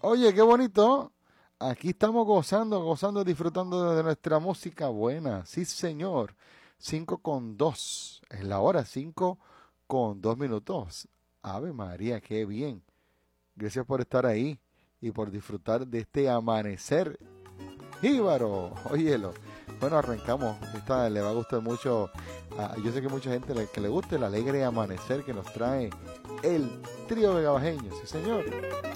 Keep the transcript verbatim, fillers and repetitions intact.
Oye, qué bonito. Aquí estamos gozando, gozando, disfrutando de nuestra música buena. Sí, señor. Cinco con dos. Es la hora, cinco con dos minutos. Ave María, qué bien. Gracias por estar ahí y por disfrutar de este amanecer. Jíbaro, óyelo. Bueno, arrancamos. Esta le va a gustar mucho. Ah, yo sé que mucha gente le, que le guste el alegre amanecer que nos trae el trío de Gabajeños. Sí, señor.